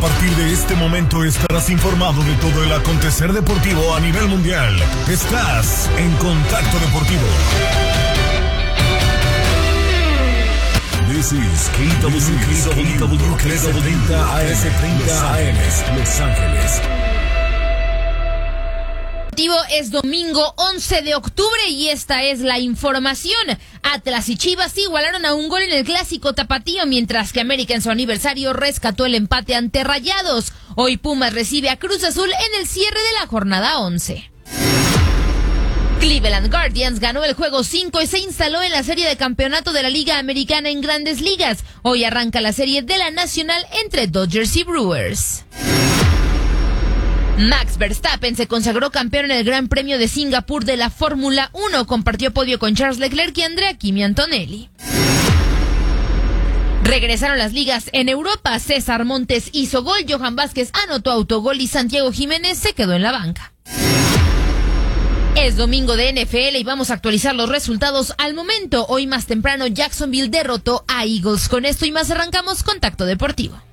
partir de este momento estarás informado de todo el acontecer deportivo a nivel mundial. Estás en Contacto Deportivo. This is KWKW 30 AM, Los Ángeles. Es domingo 11 de octubre y esta es la información. Atlas y Chivas igualaron a un gol en el clásico tapatío, mientras que América en su aniversario rescató el empate ante Rayados. Hoy Pumas recibe a Cruz Azul en el cierre de la jornada 11. Cleveland Guardians ganó el juego 5 y se instaló en la serie de campeonato de la Liga Americana en Grandes Ligas. Hoy arranca la serie de la Nacional entre Dodgers y Brewers. Max Verstappen se consagró campeón en el Gran Premio de Singapur de la Fórmula 1. Compartió podio con Charles Leclerc y Andrea Kimi Antonelli. Regresaron las ligas en Europa. César Montes hizo gol, Johan Vázquez anotó autogol y Santiago Jiménez se quedó en la banca. Es domingo de NFL y vamos a actualizar los resultados al momento. Hoy más temprano Jacksonville derrotó a Eagles. Con esto y más arrancamos Contacto Deportivo.